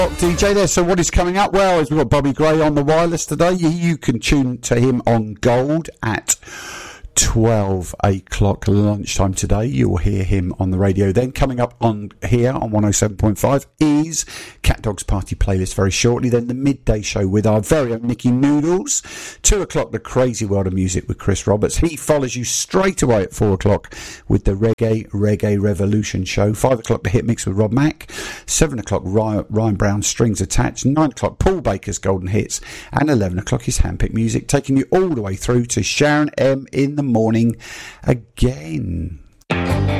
DJ there. So what is coming up? Well, we've got Bobby Gray on the wireless today. You can tune to him on Gold at 12 o'clock lunchtime today. You'll hear him on the radio. Then coming up on here on 107.5 is Cat Dog's Party Playlist very shortly. Then the midday show with our very own Nicky Noodles. 2 o'clock, the Crazy World of Music with Chris Roberts. He follows you straight away at 4 o'clock with the Reggae Revolution show. 5 o'clock, the Hit Mix with Rob Mack. 7 o'clock, Ryan Brown Strings Attached. 9 o'clock, Paul Baker's Golden Hits. And 11 o'clock is Handpicked Music, taking you all the way through to Sharon M in the morning again.